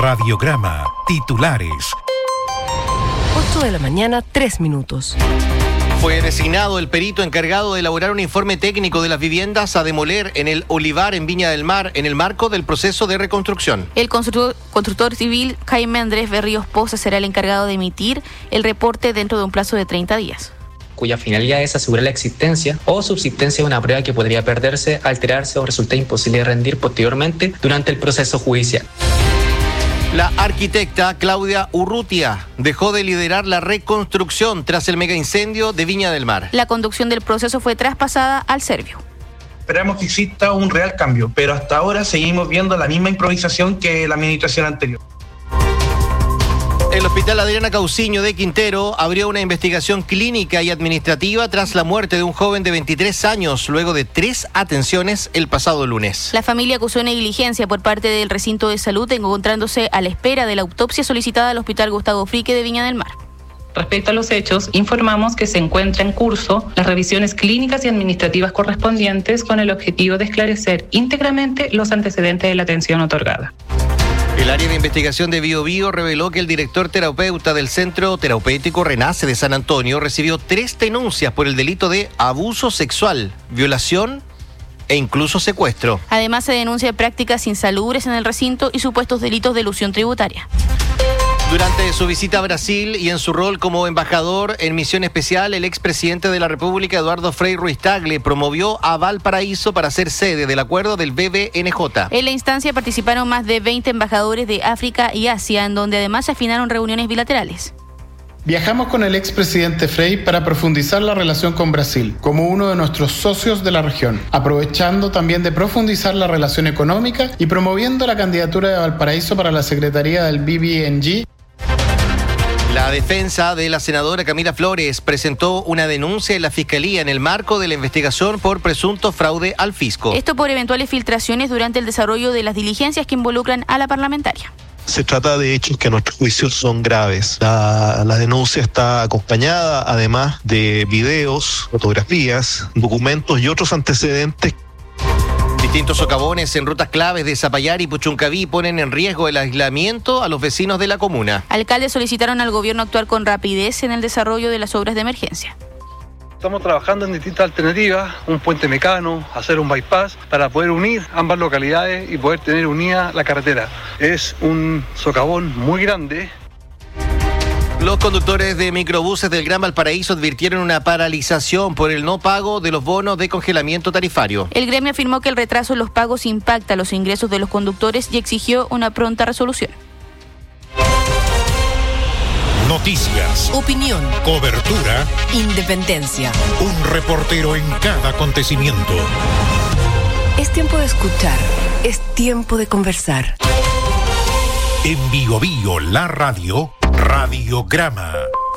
Radiograma. Titulares. 8 de la mañana, 3 minutos. Fue designado el perito encargado de elaborar un informe técnico de las viviendas a demoler en el Olivar, en Viña del Mar, en el marco del proceso de reconstrucción. El constructor civil Jaime Andrés Berríos Poza será el encargado de emitir el reporte dentro de un plazo de 30 días. Cuya finalidad es asegurar la existencia o subsistencia de una prueba que podría perderse, alterarse o resultar imposible de rendir posteriormente durante el proceso judicial. La arquitecta Claudia Urrutia dejó de liderar la reconstrucción tras el megaincendio de Viña del Mar. La conducción del proceso fue traspasada al serbio. Esperamos que exista un real cambio, pero hasta ahora seguimos viendo la misma improvisación que la administración anterior. El Hospital Adriana Cauciño de Quintero abrió una investigación clínica y administrativa tras la muerte de un joven de 23 años, luego de 3 atenciones el pasado lunes. La familia acusó negligencia por parte del recinto de salud, encontrándose a la espera de la autopsia solicitada al Hospital Gustavo Frique de Viña del Mar. Respecto a los hechos, informamos que se encuentra en curso las revisiones clínicas y administrativas correspondientes con el objetivo de esclarecer íntegramente los antecedentes de la atención otorgada. El área de investigación de Bío Bío reveló que el director terapeuta del Centro Terapéutico Renace de San Antonio recibió 3 denuncias por el delito de abuso sexual, violación e incluso secuestro. Además, se denuncia prácticas insalubres en el recinto y supuestos delitos de elusión tributaria. Durante su visita a Brasil y en su rol como embajador en misión especial, el expresidente de la República, Eduardo Frei Ruiz-Tagle, promovió a Valparaíso para ser sede del acuerdo del BBNJ. En la instancia participaron más de 20 embajadores de África y Asia, en donde además se afinaron reuniones bilaterales. Viajamos con el expresidente Frei para profundizar la relación con Brasil, como uno de nuestros socios de la región, aprovechando también de profundizar la relación económica y promoviendo la candidatura de Valparaíso para la secretaría del BBNJ. La defensa de la senadora Camila Flores presentó una denuncia en la Fiscalía en el marco de la investigación por presunto fraude al fisco. Esto por eventuales filtraciones durante el desarrollo de las diligencias que involucran a la parlamentaria. Se trata de hechos que a nuestro juicio son graves. La denuncia está acompañada además de videos, fotografías, documentos y otros antecedentes. Distintos socavones en rutas claves de Zapallar y Puchuncaví ponen en riesgo el aislamiento a los vecinos de la comuna. Alcaldes solicitaron al gobierno actuar con rapidez en el desarrollo de las obras de emergencia. Estamos trabajando en distintas alternativas, un puente mecano, hacer un bypass para poder unir ambas localidades y poder tener unida la carretera. Es un socavón muy grande. Los conductores de microbuses del Gran Valparaíso advirtieron una paralización por el no pago de los bonos de congelamiento tarifario. El gremio afirmó que el retraso en los pagos impacta los ingresos de los conductores y exigió una pronta resolución. Noticias, Opinión, cobertura, independencia. un reportero en cada acontecimiento. Es tiempo de escuchar, es tiempo de conversar. En Bío Bío, la radio, Radiograma.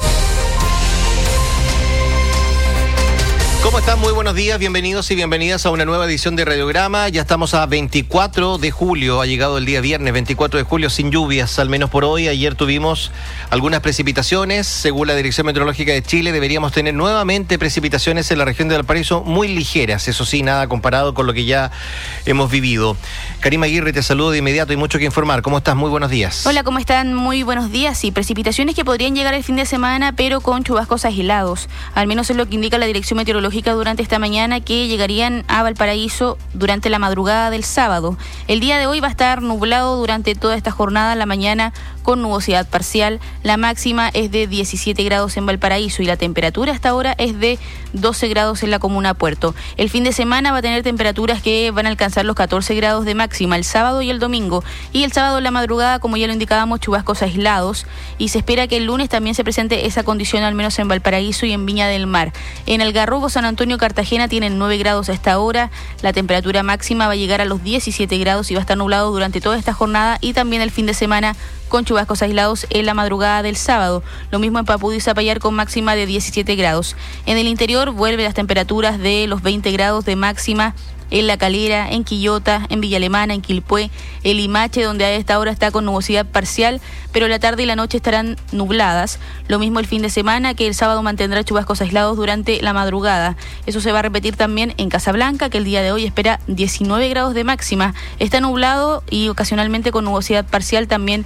¿Cómo están? Muy buenos días, bienvenidos y bienvenidas a una nueva edición de Radiograma. Ya estamos a 24 de julio, ha llegado el día viernes 24 de julio sin lluvias, al menos por hoy. Ayer tuvimos algunas precipitaciones, según la Dirección Meteorológica de Chile deberíamos tener nuevamente precipitaciones en la región de Valparaíso muy ligeras, eso sí, nada comparado con lo que ya hemos vivido. Karima Aguirre, te saludo de inmediato, hay mucho que informar. ¿Cómo estás? Muy buenos días. Hola, ¿cómo están? Muy buenos días. Sí, precipitaciones que podrían llegar el fin de semana, pero con chubascos aislados. Al menos es lo que indica la Dirección Meteorológica durante esta mañana, que llegarían a Valparaíso durante la madrugada del sábado. El día de hoy va a estar nublado durante toda esta jornada, la mañana con nubosidad parcial. La máxima es de 17 grados en Valparaíso y la temperatura hasta ahora es de 12 grados en la comuna Puerto. El fin de semana va a tener temperaturas que van a alcanzar los 14 grados de máxima el sábado y el domingo. Y el sábado en la madrugada, como ya lo indicábamos, chubascos aislados. Y se espera que el lunes también se presente esa condición, al menos en Valparaíso y en Viña del Mar. En Algarrobo, San Antonio, Cartagena tienen 9 grados a esta hora. La temperatura máxima va a llegar a los 17 grados y va a estar nublado durante toda esta jornada y también el fin de semana con chubascos aislados en la madrugada del sábado. Lo mismo en Papudú y Zapallar con máxima de 17 grados. En el interior vuelven las temperaturas de los 20 grados de máxima en La Calera, en Quillota, en Villa Alemana, en Quilpué, en Limache, donde a esta hora está con nubosidad parcial, pero la tarde y la noche estarán nubladas. Lo mismo el fin de semana, que el sábado mantendrá chubascos aislados durante la madrugada. Eso se va a repetir también en Casablanca, que el día de hoy espera 19 grados de máxima. Está nublado y ocasionalmente con nubosidad parcial también